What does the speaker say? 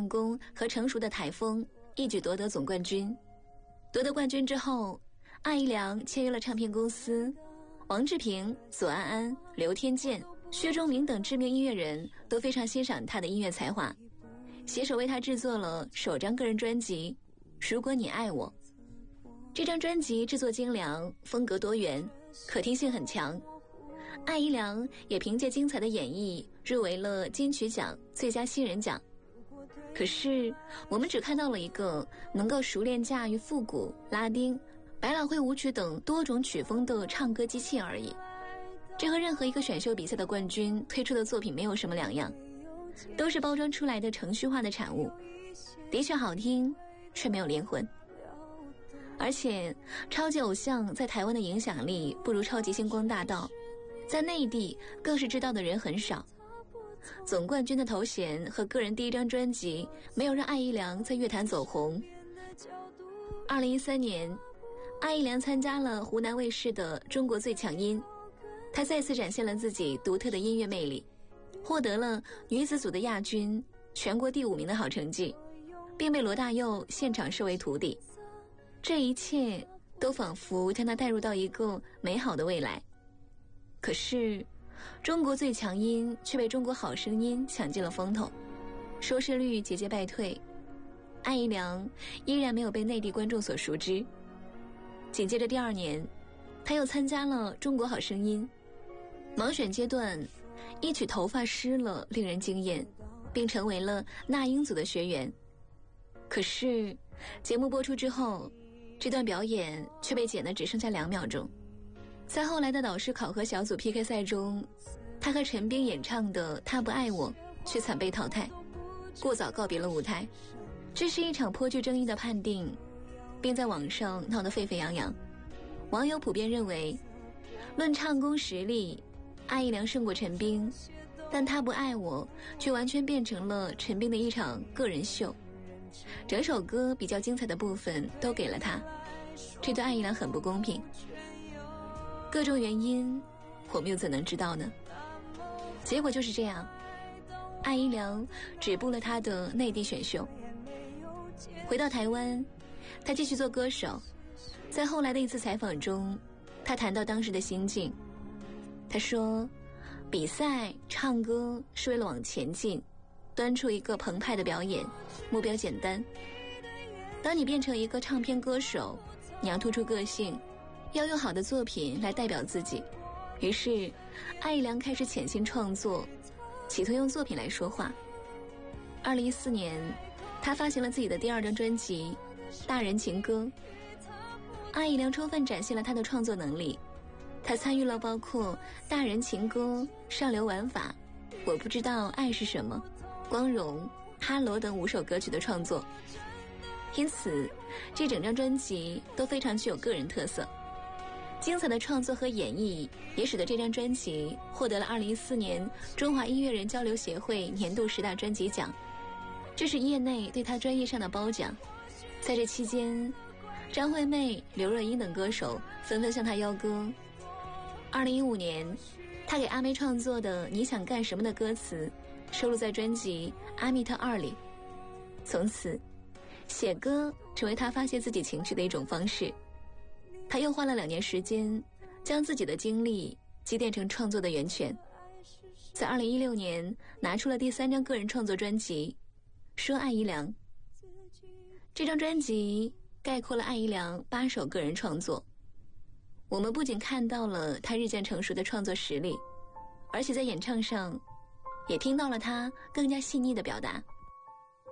唱功和成熟的台风，一举夺得总冠军。夺得冠军之后，艾怡良签约了唱片公司，王志平、左安安、刘天健、薛忠明等知名音乐人都非常欣赏他的音乐才华，携手为他制作了首张个人专辑《如果你爱我》。这张专辑制作精良，风格多元，可听性很强。艾怡良也凭借精彩的演绎入围了金曲奖最佳新人奖。可是我们只看到了一个能够熟练驾驭复古、拉丁、百老汇舞曲等多种曲风的唱歌机器而已，这和任何一个选秀比赛的冠军推出的作品没有什么两样，都是包装出来的程序化的产物，的确好听，却没有灵魂。而且超级偶像在台湾的影响力不如超级星光大道，在内地更是知道的人很少。总冠军的头衔和个人第一张专辑没有让艾怡良在乐坛走红。2013年，艾怡良参加了湖南卫视的《中国最强音》，她再次展现了自己独特的音乐魅力，获得了女子组的亚军，全国第5名的好成绩，并被罗大佑现场收为徒弟。这一切都仿佛将他带入到一个美好的未来。可是中国最强音却被中国好声音抢尽了风头，收视率节节败退，艾怡良依然没有被内地观众所熟知。紧接着第2年，他又参加了中国好声音，盲选阶段一曲头发湿了令人惊艳，并成为了那英组的学员。可是节目播出之后，这段表演却被剪得只剩下2秒钟。在后来的导师考核小组 PK 赛中，他和陈冰演唱的《他不爱我》却惨被淘汰，过早告别了舞台。这是一场颇具争议的判定，并在网上闹得沸沸扬扬。网友普遍认为，论唱功实力，艾怡良胜过陈冰，但他不爱我却完全变成了陈冰的一场个人秀，整首歌比较精彩的部分都给了他，这对艾怡良很不公平。各种原因我们又怎能知道呢？结果就是这样，艾怡良止步了他的内地选秀。回到台湾，他继续做歌手。在后来的一次采访中，他谈到当时的心境。他说，比赛唱歌是为了往前进，端出一个澎湃的表演，目标简单。当你变成一个唱片歌手，你要突出个性，要用好的作品来代表自己。于是艾怡良开始潜心创作，企图用作品来说话。2014年，他发行了自己的第2张专辑《大人情歌》。艾怡良充分展现了他的创作能力，他参与了包括《大人情歌》、上流玩法、我不知道爱是什么、光荣、哈罗等5首歌曲的创作。因此这整张专辑都非常具有个人特色。精彩的创作和演绎也使得这张专辑获得了2014年中华音乐人交流协会年度10大专辑奖，这是业内对他专业上的褒奖。在这期间，张惠妹、刘若英等歌手纷纷向他邀歌。2015年，他给阿妹创作的《你想干什么》的歌词收录在专辑《阿密特2》里。从此，写歌成为他发泄自己情绪的一种方式。他又花了2年时间，将自己的经历积淀成创作的源泉。在2016年，拿出了第3张个人创作专辑《说艾怡良》。这张专辑概括了艾怡良8首个人创作。我们不仅看到了他日渐成熟的创作实力，而且在演唱上也听到了他更加细腻的表达。